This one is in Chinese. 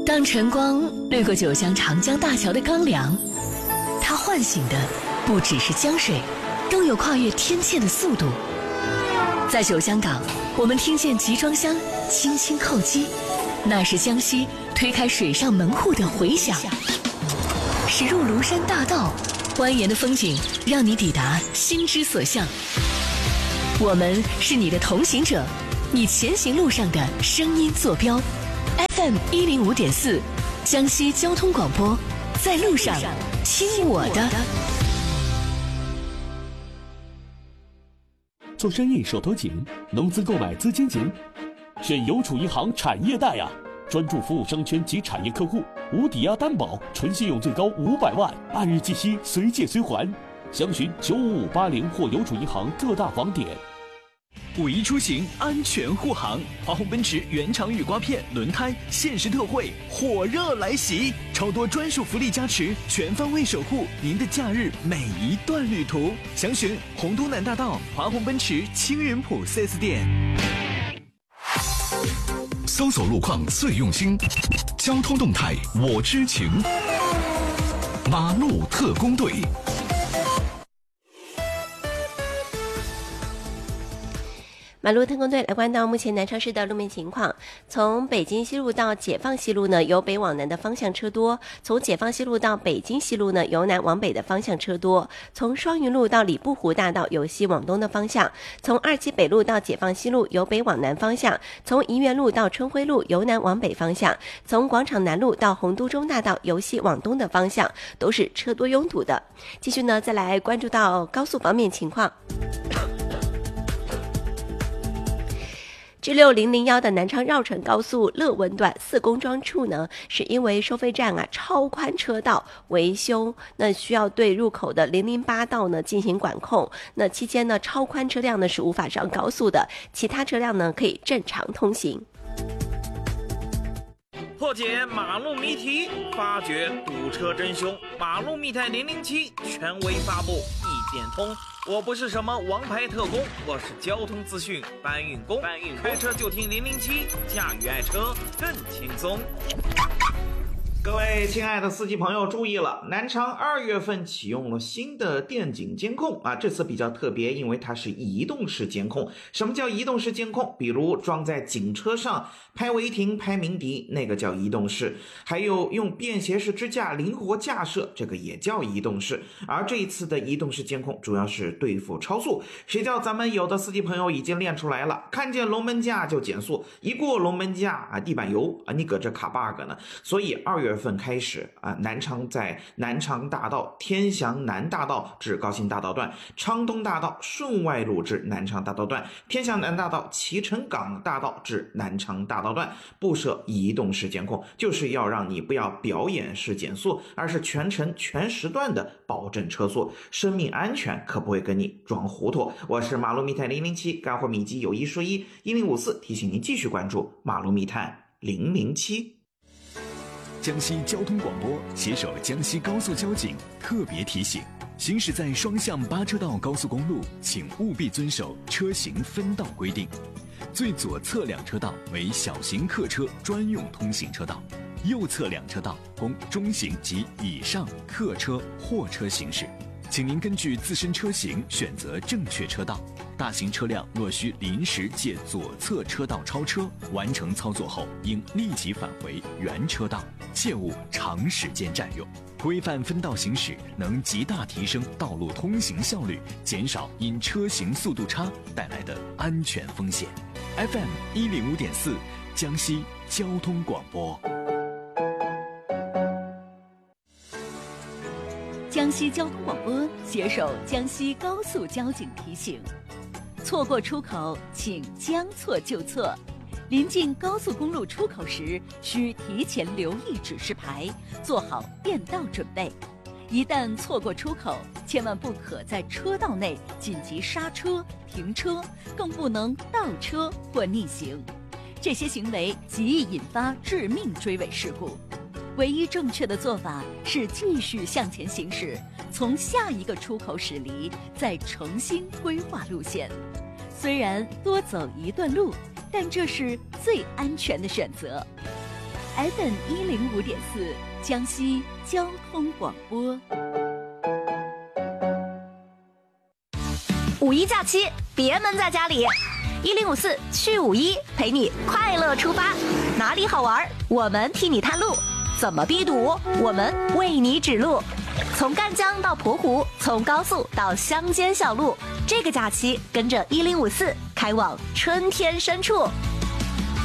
当晨光掠过九江长江大桥的钢梁，它唤醒的不只是江水，更有跨越天堑的速度。在九江港，我们听见集装箱轻轻叩击，那是江西推开水上门户的回响。驶入庐山大道，蜿蜒的风景让你抵达心之所向。我们是你的同行者，你前行路上的声音坐标。FM 105.4，江西交通广播，在路上听我的。 做生意手头紧，融资购买资金紧，选邮储银行产业贷啊！专注服务商圈及产业客户，无抵押担保，纯信用最高500万，按日计息，随借随还。详询95580或邮储银行各大网点。 五一出行安全护航，华虹奔驰原厂雨刮片轮胎限时特惠，火热来袭，超多专属福利加持，全方位守护您的假日每一段旅途。详询洪都南大道华虹奔驰青云浦 4S 店。 搜索路况最用心，交通动态我知情。马路特工队。 马路特工队来关到目前南昌市的路面情况。从北京西路到解放西路呢，由北往南的方向车多；从解放西路到北京西路呢，由南往北的方向车多；从双云路到礼布湖大道由西往东的方向；从2期北路到解放西路由北往南方向；从怡园路到春晖路由南往北方向；从广场南路到洪都中大道由西往东的方向，都是车多拥堵的。继续呢，再来关注到高速方面情况。G6001的南昌绕城高速乐文段4公庄处呢，是因为收费站超宽车道维修，那需要对入口的008道呢进行管控。那期间呢，超宽车辆呢是无法上高速的，其他车辆呢可以正常通行。 破解马路谜题，发掘堵车真凶。马路密探007权威发布，一点通。我不是什么王牌特工，我是交通资讯搬运工。开车就听007，驾驭爱车更轻松。各位亲爱的司机朋友注意了，南昌2月份启用了新的电警监控啊，这次比较特别，因为它是移动式监控。什么叫移动式监控？比如装在警车上拍违停、拍鸣笛，那个叫移动式；还有用便携式支架灵活架设，这个也叫移动式。而这一次的移动式监控主要是对付超速，谁叫咱们有的司机朋友已经练出来了，看见龙门架就减速，一过龙门架啊，地板油啊，你搁这卡 bug 呢。所以2月份开始啊，在南昌大道天祥南大道至高新大道段，昌东大道顺外路至南昌大道段，天祥南大道脐橙港大道至南昌大道段布设移动式监控，就是要让你不要表演式减速，而是全程全时段的保证车速，生命安全可不会跟你装糊涂。我是马路密探007，干货秘籍有一说一，1054提醒您继续关注马路密探007。 江西交通广播携手江西高速交警特别提醒：行驶在双向8车道高速公路，请务必遵守车行分道规定。最左侧2车道为小型客车专用通行车道，右侧2车道供中型及以上客车、货车行驶。请您根据自身车型选择正确车道。大型车辆若需临时借左侧车道超车，完成操作后应立即返回原车道，切勿长时间占用。规范分道行驶能极大提升道路通行效率，减少因车行速度差带来的安全风险。FM 105.4，江西交通广播。 江西交通广播携手江西高速交警提醒：错过出口，请将错就错。临近高速公路出口时，需提前留意指示牌，做好变道准备。一旦错过出口，千万不可在车道内紧急刹车、停车，更不能倒车或逆行。这些行为极易引发致命追尾事故。唯一正确的做法是继续向前行驶，从下一个出口驶离，再重新规划路线。虽然多走一段路，但这是最安全的选择。 FM105.4，江西交通广播。 五一假期，别闷在家里，1054去51，陪你快乐出发。哪里好玩，我们替你探路；怎么避堵，我们为你指路。从赣江到蒲湖，从高速到乡间小路，这个假期跟着1054开往春天深处。